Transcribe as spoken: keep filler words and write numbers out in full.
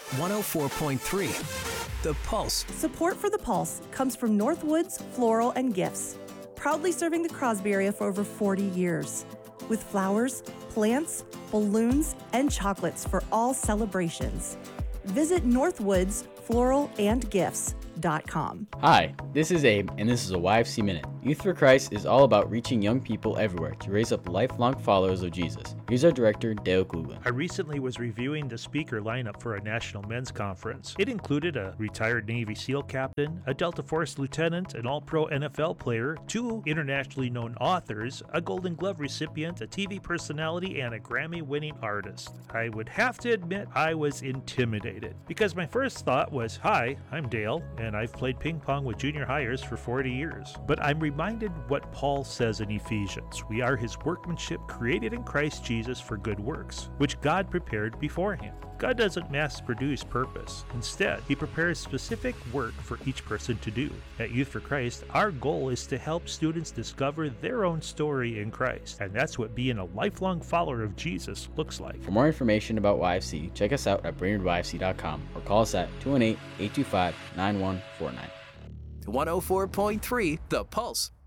one oh four point three, The Pulse. Support for The Pulse comes from Northwoods Floral and Gifts, proudly serving the Crosby area for over forty years. With flowers, plants, balloons, and chocolates for all celebrations. Visit northwoods floral and gifts dot com. Hi, this is Abe, and this is a Y F C Minute. Youth for Christ is all about reaching young people everywhere to raise up lifelong followers of Jesus. Here's our director, Dale Coogan. I recently was reviewing the speaker lineup for a national men's conference. It included a retired Navy SEAL captain, a Delta Force lieutenant, an all-pro N F L player, two internationally known authors, a Golden Glove recipient, a T V personality, and a Grammy-winning artist. I would have to admit I was intimidated, because my first thought was, hi, I'm Dale, and I've played ping pong with junior hires for forty years. But I'm reminded what Paul says in Ephesians. We are his workmanship created in Christ Jesus for good works, which God prepared beforehand. God doesn't mass produce purpose. Instead, he prepares specific work for each person to do. At Youth for Christ, our goal is to help students discover their own story in Christ. And that's what being a lifelong follower of Jesus looks like. For more information about Y F C, check us out at brainerd y f c dot com or call us at two one eight, eight two five, nine one four nine. one oh four point three, The Pulse.